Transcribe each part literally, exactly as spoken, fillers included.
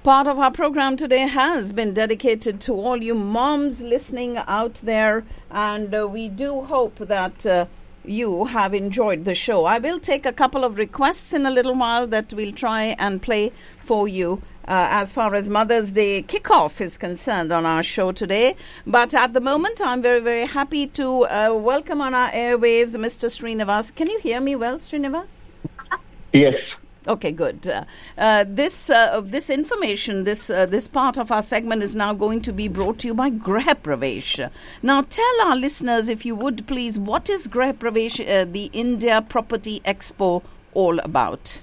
Part of our program today has been dedicated to all you moms listening out there, and uh, we do hope that uh, you have enjoyed the show. I will take a couple of requests in a little while that we'll try and play for you uh, as far as Mother's Day kickoff is concerned on our show today. But at the moment, I'm very, very happy to uh, welcome on our airwaves Mister Srinivas. Can you hear me well, Srinivas? Yes. Okay, good. Uh, uh, this uh, this information, this uh, this part of our segment is now going to be brought to you by Greh Pravesh. Now, tell our listeners, if you would please, what is Greh Pravesh, uh, the India Property Expo, all about?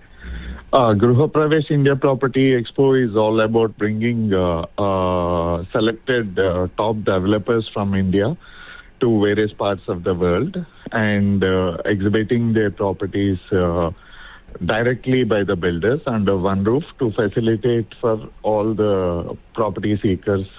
Uh, Greh Pravesh India Property Expo is all about bringing uh, uh, selected uh, top developers from India to various parts of the world and uh, exhibiting their properties uh, directly by the builders under one roof to facilitate for all the property seekers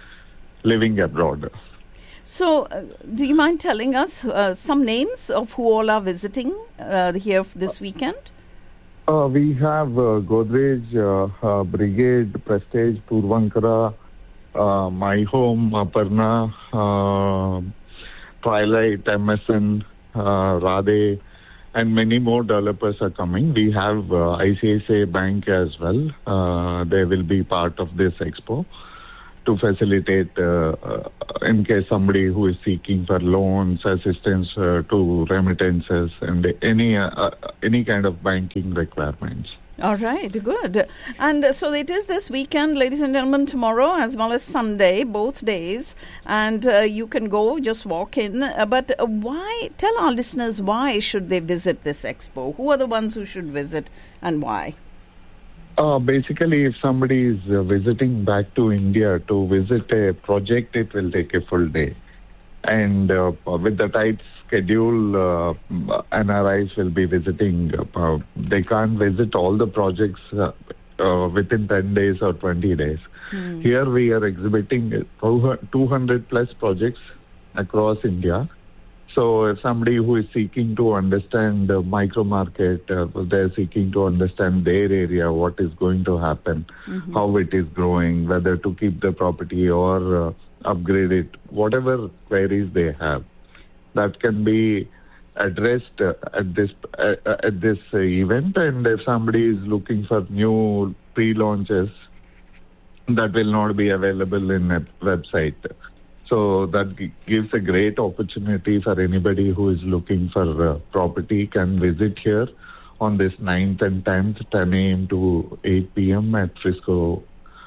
living abroad. So, uh, do you mind telling us uh, some names of who all are visiting uh, here this weekend? Uh, we have uh, Godrej, uh, uh, Brigade, Prestige, Purvankara, uh, My Home, Aparna, uh, Twilight, M S N, uh, Radhe, and many more developers are coming. We have uh, I C I C I Bank as well. Uh, they will be part of this expo to facilitate uh, uh, in case somebody who is seeking for loans, assistance uh, to remittances, and any uh, any kind of banking requirements. All right, good. And uh, so it is this weekend, ladies and gentlemen, tomorrow as well as Sunday, both days. And uh, you can go, just walk in. Uh, but uh, why, tell our listeners, why should they visit this expo? Who are the ones who should visit and why? Uh, basically, if somebody is uh, visiting back to India to visit a project, it will take a full day. And uh, with the tight schedule, uh, N R Is will be visiting. Uh, they can't visit all the projects uh, uh, within ten days or twenty days. Mm. Here we are exhibiting two hundred plus projects across India. So if somebody who is seeking to understand the micro market, uh, they're seeking to understand their area, what is going to happen, mm-hmm. how it is growing, whether to keep the property or uh, upgrade it, whatever queries they have, that can be addressed uh, at this uh, at this uh, event. And if somebody is looking for new pre-launches, that will not be available in a website. So that g- gives a great opportunity for anybody who is looking for uh, property can visit here on this ninth and tenth, ten a.m. to eight p.m. at Frisco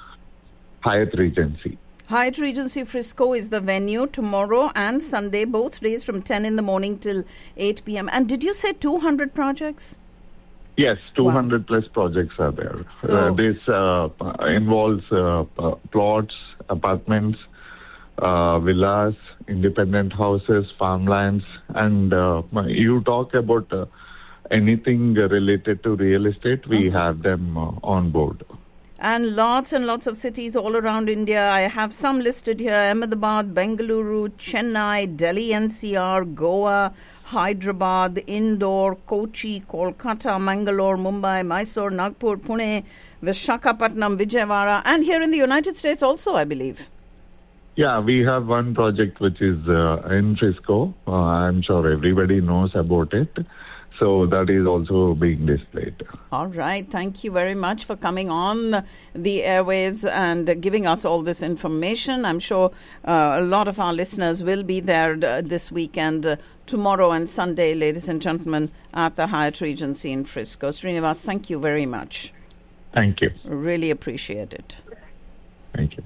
Hyatt Regency. Hyatt Regency Frisco is the venue tomorrow and Sunday, both days from ten in the morning till eight p.m. And did you say two hundred projects? Yes, two hundred wow. plus projects are there. So, uh, this uh, involves uh, uh, plots, apartments, uh, villas, independent houses, farmlands, and uh, you talk about uh, anything related to real estate, we uh-huh. have them uh, on board. And lots and lots of cities all around India. I have some listed here: Ahmedabad, Bengaluru, Chennai, Delhi N C R, Goa, Hyderabad, Indore, Kochi, Kolkata, Mangalore, Mumbai, Mysore, Nagpur, Pune, Visakhapatnam, Vijayawada, and here in the United States also, I believe. Yeah, we have one project which is uh, in Frisco. Uh, I'm sure everybody knows about it. So that is also being displayed. All right. Thank you very much for coming on the airwaves and giving us all this information. I'm sure uh, a lot of our listeners will be there uh, this weekend, uh, tomorrow and Sunday, ladies and gentlemen, at the Hyatt Regency in Frisco. Srinivas, thank you very much. Thank you. Really appreciate it. Thank you.